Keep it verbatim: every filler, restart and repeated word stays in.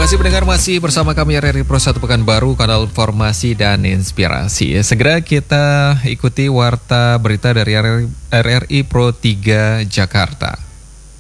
kasih pendengar, masih bersama kami R R I Pro satu Pekanbaru, kanal informasi dan inspirasi. Segera kita ikuti warta berita dari R R I Pro tiga Jakarta.